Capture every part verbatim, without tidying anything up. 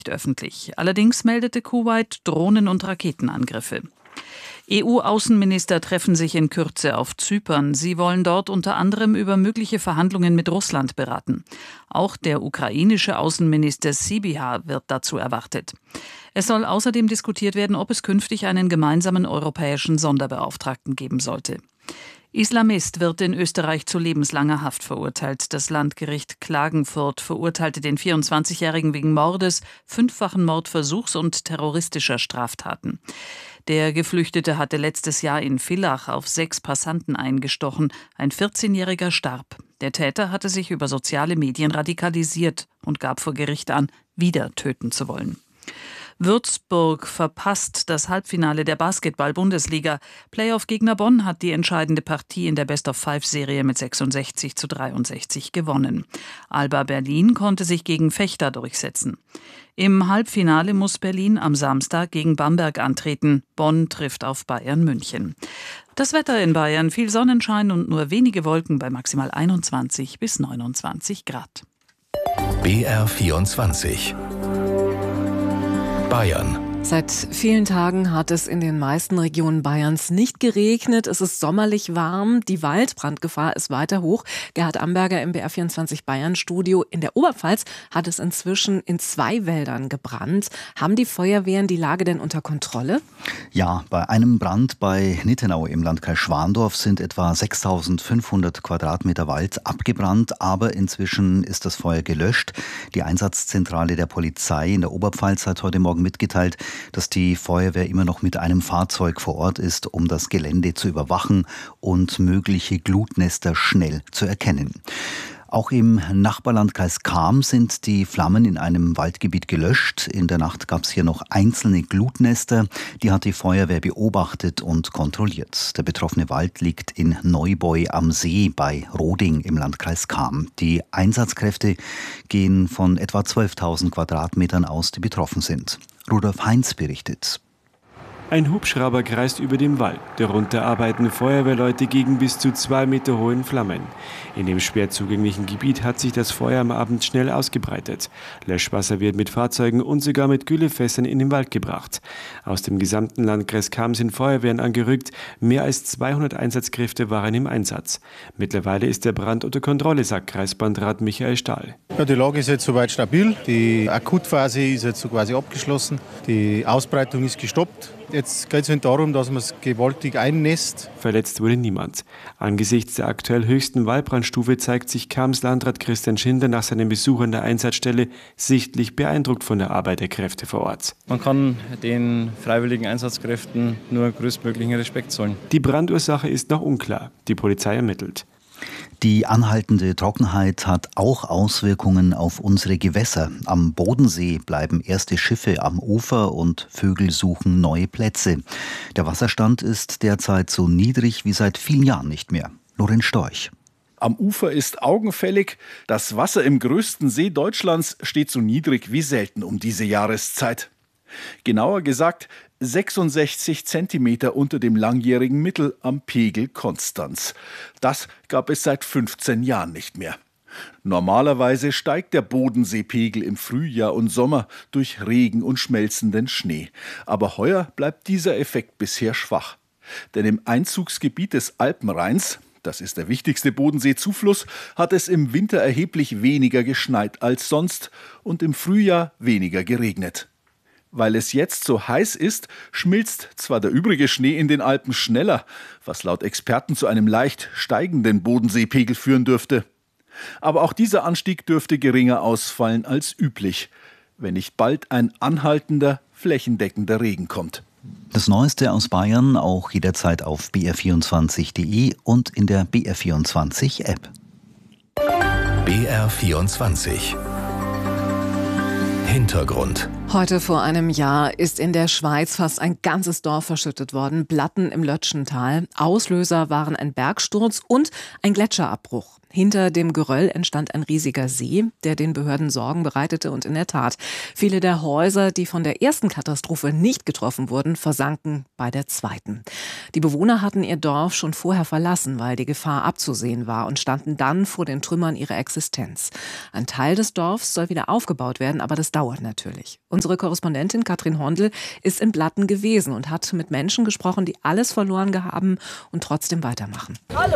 öffentlich. Allerdings meldete Kuwait Drohnen- und Raketenangriffe. E U-Außenminister treffen sich in Kürze auf Zypern. Sie wollen dort unter anderem über mögliche Verhandlungen mit Russland beraten. Auch der ukrainische Außenminister Sybiha wird dazu erwartet. Es soll außerdem diskutiert werden, ob es künftig einen gemeinsamen europäischen Sonderbeauftragten geben sollte. Islamist wird in Österreich zu lebenslanger Haft verurteilt. Das Landgericht Klagenfurt verurteilte den vierundzwanzigjährigen wegen Mordes, fünffachen Mordversuchs und terroristischer Straftaten. Der Geflüchtete hatte letztes Jahr in Villach auf sechs Passanten eingestochen. Ein vierzehnjähriger starb. Der Täter hatte sich über soziale Medien radikalisiert und gab vor Gericht an, wieder töten zu wollen. Würzburg verpasst das Halbfinale der Basketball-Bundesliga. Playoff-Gegner Bonn hat die entscheidende Partie in der Best-of-Five-Serie mit sechsundsechzig zu dreiundsechzig gewonnen. Alba Berlin konnte sich gegen Vechta durchsetzen. Im Halbfinale muss Berlin am Samstag gegen Bamberg antreten. Bonn trifft auf Bayern München. Das Wetter in Bayern: viel Sonnenschein und nur wenige Wolken bei maximal einundzwanzig bis neunundzwanzig Grad. B R vierundzwanzig Bayern. Seit vielen Tagen hat es in den meisten Regionen Bayerns nicht geregnet. Es ist sommerlich warm. Die Waldbrandgefahr ist weiter hoch. Gerhard Amberger im B R vierundzwanzig Bayern Studio. In der Oberpfalz hat es inzwischen in zwei Wäldern gebrannt. Haben die Feuerwehren die Lage denn unter Kontrolle? Ja, bei einem Brand bei Nittenau im Landkreis Schwandorf sind etwa sechstausendfünfhundert Quadratmeter Wald abgebrannt. Aber inzwischen ist das Feuer gelöscht. Die Einsatzzentrale der Polizei in der Oberpfalz hat heute Morgen mitgeteilt, dass die Feuerwehr immer noch mit einem Fahrzeug vor Ort ist, um das Gelände zu überwachen und mögliche Glutnester schnell zu erkennen. Auch im Nachbarlandkreis Cham sind die Flammen in einem Waldgebiet gelöscht. In der Nacht gab es hier noch einzelne Glutnester. Die hat die Feuerwehr beobachtet und kontrolliert. Der betroffene Wald liegt in Neubeu am See bei Roding im Landkreis Cham. Die Einsatzkräfte gehen von etwa zwölftausend Quadratmetern aus, die betroffen sind. Rudolf Heinz berichtet. Ein Hubschrauber kreist über dem Wald. Darunter arbeiten Feuerwehrleute gegen bis zu zwei Meter hohen Flammen. In dem schwer zugänglichen Gebiet hat sich das Feuer am Abend schnell ausgebreitet. Löschwasser wird mit Fahrzeugen und sogar mit Güllefässern in den Wald gebracht. Aus dem gesamten Landkreis Cham sind Feuerwehren angerückt. Mehr als zweihundert Einsatzkräfte waren im Einsatz. Mittlerweile ist der Brand unter Kontrolle, sagt Kreisbandrat Michael Stahl. Ja, die Lage ist jetzt soweit stabil. Die Akutphase ist jetzt so quasi abgeschlossen. Die Ausbreitung ist gestoppt. Jetzt geht es darum, dass man es gewaltig einnässt. Verletzt wurde niemand. Angesichts der aktuell höchsten Waldbrandstufe zeigt sich Chams Landrat Christian Schindler nach seinem Besuch an der Einsatzstelle sichtlich beeindruckt von der Arbeit der Kräfte vor Ort. Man kann den freiwilligen Einsatzkräften nur größtmöglichen Respekt zollen. Die Brandursache ist noch unklar. Die Polizei ermittelt. Die anhaltende Trockenheit hat auch Auswirkungen auf unsere Gewässer. Am Bodensee bleiben erste Schiffe am Ufer und Vögel suchen neue Plätze. Der Wasserstand ist derzeit so niedrig wie seit vielen Jahren nicht mehr. Lorenz Storch. Am Ufer ist augenfällig, das Wasser im größten See Deutschlands steht so niedrig wie selten um diese Jahreszeit. Genauer gesagt sechsundsechzig Zentimeter unter dem langjährigen Mittel am Pegel Konstanz. Das gab es seit fünfzehn Jahren nicht mehr. Normalerweise steigt der Bodenseepegel im Frühjahr und Sommer durch Regen und schmelzenden Schnee. Aber heuer bleibt dieser Effekt bisher schwach. Denn im Einzugsgebiet des Alpenrheins, das ist der wichtigste Bodenseezufluss, hat es im Winter erheblich weniger geschneit als sonst und im Frühjahr weniger geregnet. Weil es jetzt so heiß ist, schmilzt zwar der übrige Schnee in den Alpen schneller, was laut Experten zu einem leicht steigenden Bodenseepegel führen dürfte. Aber auch dieser Anstieg dürfte geringer ausfallen als üblich, wenn nicht bald ein anhaltender, flächendeckender Regen kommt. Das Neueste aus Bayern auch jederzeit auf b r vierundzwanzig punkt d e und in der B R vierundzwanzig App. B R vierundzwanzig Hintergrund. Heute vor einem Jahr ist in der Schweiz fast ein ganzes Dorf verschüttet worden, Blatten im Lötschental. Auslöser waren ein Bergsturz und ein Gletscherabbruch. Hinter dem Geröll entstand ein riesiger See, der den Behörden Sorgen bereitete. Und in der Tat, viele der Häuser, die von der ersten Katastrophe nicht getroffen wurden, versanken bei der zweiten. Die Bewohner hatten ihr Dorf schon vorher verlassen, weil die Gefahr abzusehen war, und standen dann vor den Trümmern ihrer Existenz. Ein Teil des Dorfs soll wieder aufgebaut werden, aber das dauert natürlich. Unsere Korrespondentin Katrin Hondel ist in Blatten gewesen und hat mit Menschen gesprochen, die alles verloren haben und trotzdem weitermachen. Hallo.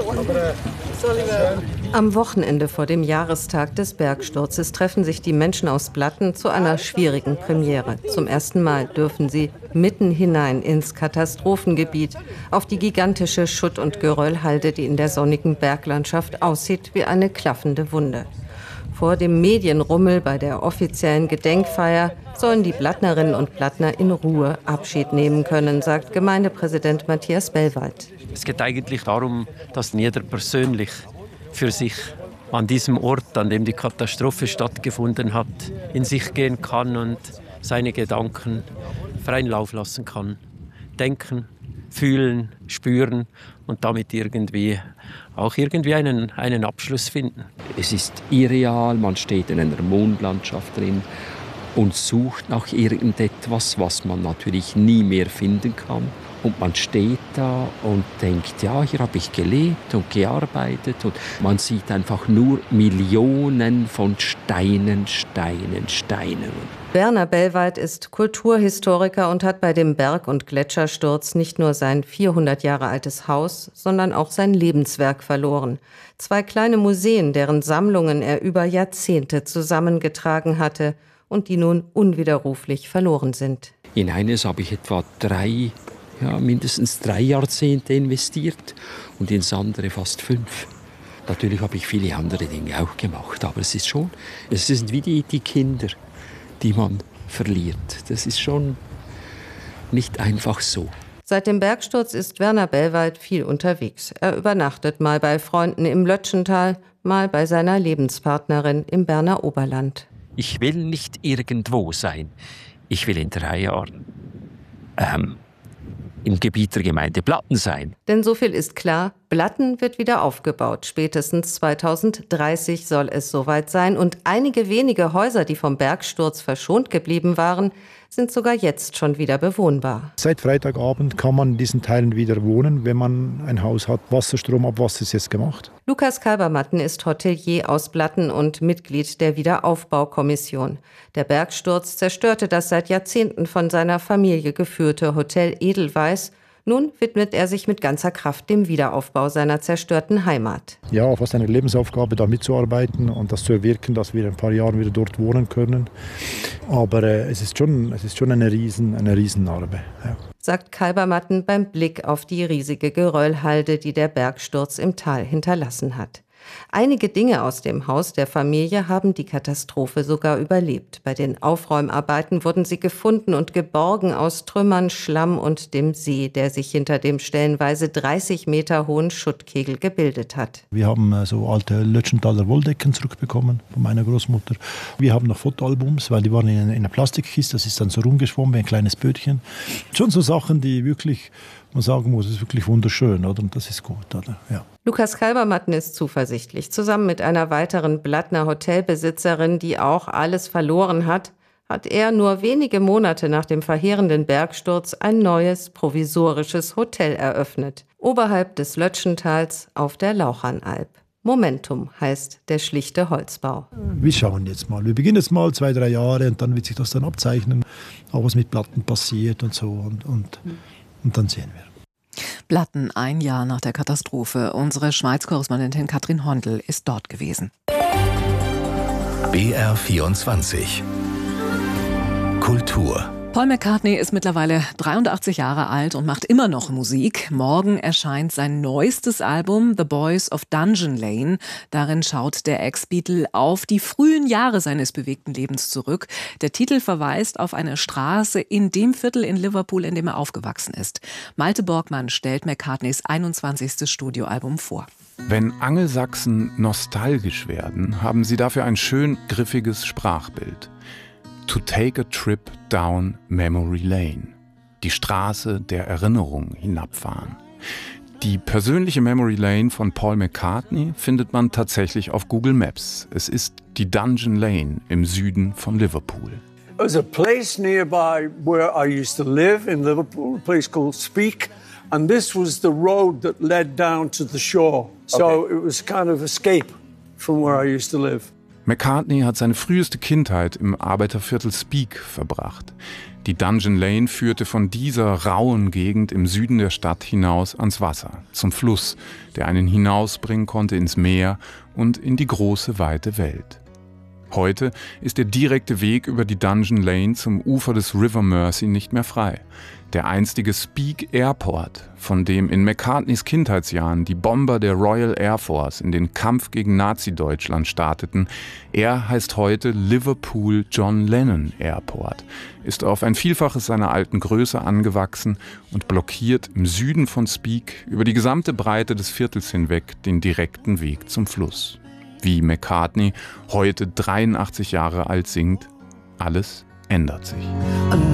Am Wochenende vor dem Jahrestag des Bergsturzes treffen sich die Menschen aus Blatten zu einer schwierigen Premiere. Zum ersten Mal dürfen sie mitten hinein ins Katastrophengebiet, auf die gigantische Schutt- und Geröllhalde, die in der sonnigen Berglandschaft aussieht wie eine klaffende Wunde. Vor dem Medienrummel bei der offiziellen Gedenkfeier sollen die Blattnerinnen und Blattner in Ruhe Abschied nehmen können, sagt Gemeindepräsident Matthias Bellwald. Es geht eigentlich darum, dass jeder persönlich für sich an diesem Ort, an dem die Katastrophe stattgefunden hat, in sich gehen kann und seine Gedanken freien Lauf lassen kann. Denken, fühlen, spüren und damit irgendwie auch irgendwie einen, einen Abschluss finden. Es ist irreal, man steht in einer Mondlandschaft drin und sucht nach irgendetwas, was man natürlich nie mehr finden kann. Und man steht da und denkt, ja, hier habe ich gelebt und gearbeitet. Und man sieht einfach nur Millionen von Steinen, Steinen, Steinen. Werner Bellwald ist Kulturhistoriker und hat bei dem Berg- und Gletschersturz nicht nur sein vierhundert Jahre altes Haus, sondern auch sein Lebenswerk verloren. Zwei kleine Museen, deren Sammlungen er über Jahrzehnte zusammengetragen hatte und die nun unwiderruflich verloren sind. In eines habe ich etwa drei Ja, mindestens drei Jahrzehnte investiert und ins andere fast fünf. Natürlich habe ich viele andere Dinge auch gemacht, aber es ist schon, es sind wie die, die Kinder, die man verliert. Das ist schon nicht einfach so. Seit dem Bergsturz ist Werner Bellwald viel unterwegs. Er übernachtet mal bei Freunden im Lötschental, mal bei seiner Lebenspartnerin im Berner Oberland. Ich will nicht irgendwo sein. Ich will in drei Jahren ähm, im Gebiet der Gemeinde Blatten sein. Denn so viel ist klar, Blatten wird wieder aufgebaut. Spätestens zweitausenddreißig soll es soweit sein. Und einige wenige Häuser, die vom Bergsturz verschont geblieben waren, sind sogar jetzt schon wieder bewohnbar. Seit Freitagabend kann man in diesen Teilen wieder wohnen, wenn man ein Haus hat. Wasserstrom, Abwasser ist jetzt gemacht. Lukas Kalbermatten ist Hotelier aus Blatten und Mitglied der Wiederaufbaukommission. Der Bergsturz zerstörte das seit Jahrzehnten von seiner Familie geführte Hotel Edelweiss. Nun widmet er sich mit ganzer Kraft dem Wiederaufbau seiner zerstörten Heimat. Ja, fast eine Lebensaufgabe, da mitzuarbeiten und das zu erwirken, dass wir in ein paar Jahren wieder dort wohnen können. Aber äh, es ist schon, es ist schon eine riesen, eine Riesennarbe. Ja. Sagt Kalbermatten beim Blick auf die riesige Geröllhalde, die der Bergsturz im Tal hinterlassen hat. Einige Dinge aus dem Haus der Familie haben die Katastrophe sogar überlebt. Bei den Aufräumarbeiten wurden sie gefunden und geborgen aus Trümmern, Schlamm und dem See, der sich hinter dem stellenweise dreißig Meter hohen Schuttkegel gebildet hat. Wir haben so alte Lötschenthaler Wolldecken zurückbekommen von meiner Großmutter. Wir haben noch Fotoalbums, weil die waren in einer Plastikkiste, das ist dann so rumgeschwommen wie ein kleines Bötchen. Schon so Sachen, die wirklich, man sagen muss, ist wirklich wunderschön, oder? Und das ist gut, oder? Ja. Lukas Kalbermatten ist zuversichtlich. Zusammen mit einer weiteren Blattner Hotelbesitzerin, die auch alles verloren hat, hat er nur wenige Monate nach dem verheerenden Bergsturz ein neues, provisorisches Hotel eröffnet. Oberhalb des Lötschentals auf der Lauchernalb. Momentum heißt der schlichte Holzbau. Wir schauen jetzt mal. Wir beginnen jetzt mal zwei, drei Jahre und dann wird sich das dann abzeichnen, auch was mit Platten passiert und so. Und, und, und dann sehen wir. Blatten, ein Jahr nach der Katastrophe. Unsere Schweiz-Korrespondentin Katrin Hondel ist dort gewesen. B R vierundzwanzig Kultur. Paul McCartney ist mittlerweile dreiundachtzig Jahre alt und macht immer noch Musik. Morgen erscheint sein neuestes Album The Boys of Dungeon Lane. Darin schaut der Ex-Beatle auf die frühen Jahre seines bewegten Lebens zurück. Der Titel verweist auf eine Straße in dem Viertel in Liverpool, in dem er aufgewachsen ist. Malte Borgmann stellt McCartneys einundzwanzigstes Studioalbum vor. Wenn Angelsachsen nostalgisch werden, haben sie dafür ein schön griffiges Sprachbild. To take a trip down memory lane. Die Straße der Erinnerung hinabfahren. Die persönliche Memory Lane von Paul McCartney findet man tatsächlich auf Google Maps. Es ist die Dungeon Lane im Süden von Liverpool. There's a place nearby where I used to live in Liverpool, a place called Speke, and this was the road that led down to the shore. So okay. It was kind of escape from where I used to live. McCartney hat seine früheste Kindheit im Arbeiterviertel Speke verbracht. Die Dungeon Lane führte von dieser rauen Gegend im Süden der Stadt hinaus ans Wasser, zum Fluss, der einen hinausbringen konnte ins Meer und in die große, weite Welt. Heute ist der direkte Weg über die Dungeon Lane zum Ufer des River Mersey nicht mehr frei. Der einstige Speke Airport, von dem in McCartneys Kindheitsjahren die Bomber der Royal Air Force in den Kampf gegen Nazi-Deutschland starteten, er heißt heute Liverpool John Lennon Airport, ist auf ein Vielfaches seiner alten Größe angewachsen und blockiert im Süden von Speke über die gesamte Breite des Viertels hinweg den direkten Weg zum Fluss. Wie McCartney heute dreiundachtzig Jahre alt singt, alles ändert sich.